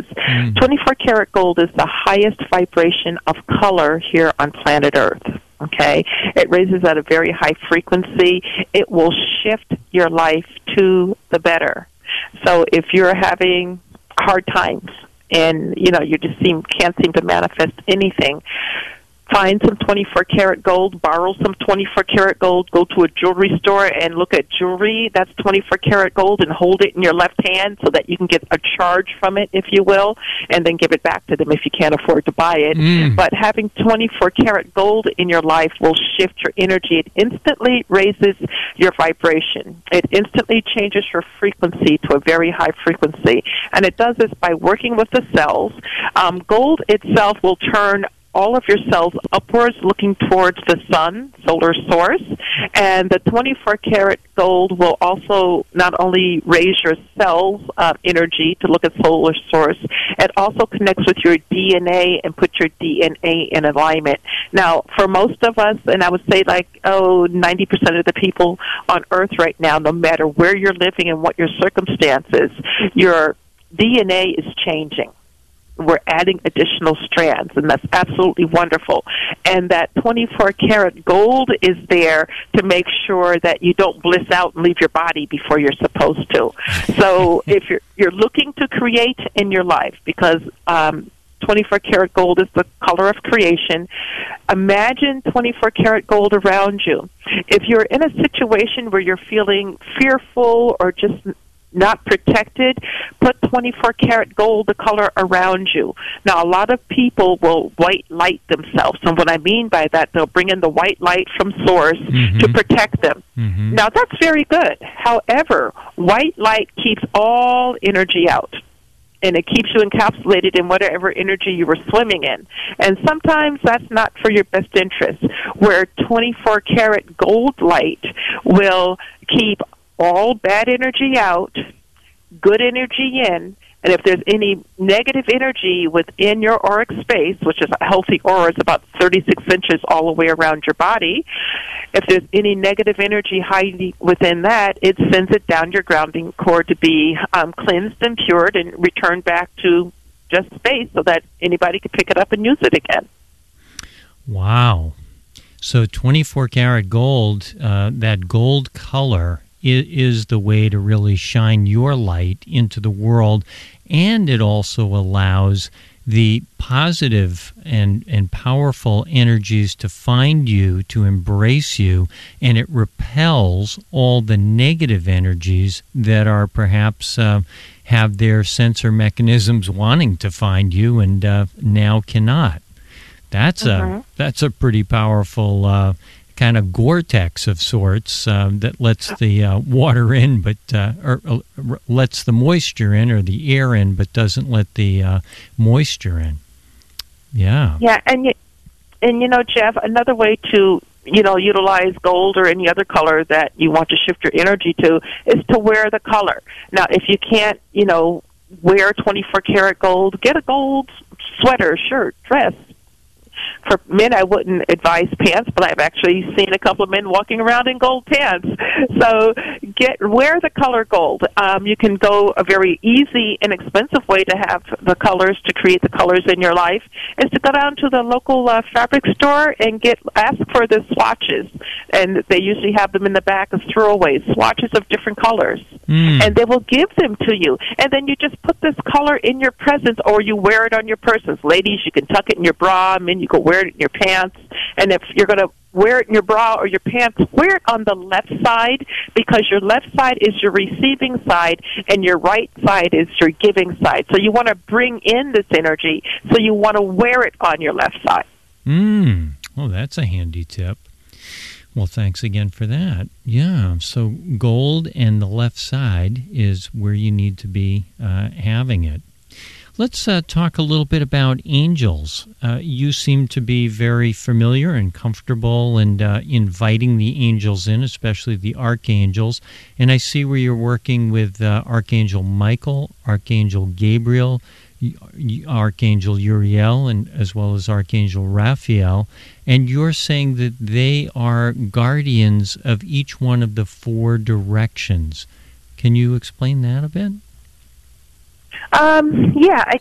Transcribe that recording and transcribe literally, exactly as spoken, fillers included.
is. Mm. twenty-four karat gold is the highest vibration of color here on planet Earth. Okay? It raises at a very high frequency. It will shift your life to the better. So if you're having hard times and, you know, you just seem can't seem to manifest anything, find some twenty-four karat gold, borrow some twenty-four karat gold, go to a jewelry store and look at jewelry that's twenty-four karat gold and hold it in your left hand so that you can get a charge from it, if you will, and then give it back to them if you can't afford to buy it. Mm. But having twenty-four karat gold in your life will shift your energy. It instantly raises your vibration. It instantly changes your frequency to a very high frequency. And it does this by working with the cells. Um, gold itself will turn all of your cells upwards, looking towards the sun, solar source. And the twenty-four karat gold will also not only raise your cells' uh, energy to look at solar source, it also connects with your D N A and puts your D N A in alignment. Now, for most of us, and I would say like, oh, ninety percent of the people on Earth right now, no matter where you're living and what your circumstances, your D N A is changing. We're adding additional strands, and that's absolutely wonderful. And that twenty-four karat gold is there to make sure that you don't bliss out and leave your body before you're supposed to. So if you're you're looking to create in your life, because um, twenty-four karat gold is the color of creation, imagine twenty-four karat gold around you. If you're in a situation where you're feeling fearful or just not protected, put twenty-four karat gold, the color around you. Now, a lot of people will white light themselves, and what I mean by that, they'll bring in the white light from source mm-hmm. to protect them. Mm-hmm. Now, that's very good. However, white light keeps all energy out, and it keeps you encapsulated in whatever energy you were swimming in. And sometimes that's not for your best interest, where twenty-four karat gold light will keep all bad energy out, good energy in, and if there's any negative energy within your auric space, which is a healthy aura, is about thirty-six inches all the way around your body, if there's any negative energy hiding within that, it sends it down your grounding cord to be um, cleansed and cured and returned back to just space so that anybody can pick it up and use it again. Wow. So twenty-four karat gold, uh, that gold color is the way to really shine your light into the world, and it also allows the positive and, and powerful energies to find you, to embrace you, and it repels all the negative energies that are perhaps uh, have their sensor mechanisms wanting to find you and uh, now cannot. That's mm-hmm. a that's a pretty powerful uh, kind of Gore-Tex of sorts uh, that lets the uh, water in, but uh, or uh, lets the moisture in or the air in, but doesn't let the uh, moisture in. Yeah. Yeah, and you, and you know, Jeff, another way to you know utilize gold or any other color that you want to shift your energy to is to wear the color. Now, if you can't, you know, wear twenty-four karat gold, get a gold sweater, shirt, dress. For men, I wouldn't advise pants, but I've actually seen a couple of men walking around in gold pants. So get wear the color gold. Um, you can go a very easy, inexpensive way to have the colors, to create the colors in your life, is to go down to the local uh, fabric store and get ask for the swatches. And they usually have them in the back of throwaways, swatches of different colors. Mm. And they will give them to you. And then you just put this color in your presence, or you wear it on your person. Ladies, you can tuck it in your bra. Men, you can wear it in your pants. And if you're going to wear it in your bra or your pants, wear it on the left side, because your left side is your receiving side and your right side is your giving side. So you want to bring in this energy, so you want to wear it on your left side. Mm. Oh, that's a handy tip. Well, thanks again for that. Yeah, so gold and the left side is where you need to be uh, having it. Let's uh, talk a little bit about angels. Uh, you seem to be very familiar and comfortable and uh, inviting the angels in, especially the archangels. And I see where you're working with uh, Archangel Michael, Archangel Gabriel, Archangel Uriel, and as well as Archangel Raphael. And you're saying that they are guardians of each one of the four directions. Can you explain that a bit? Um, yeah, I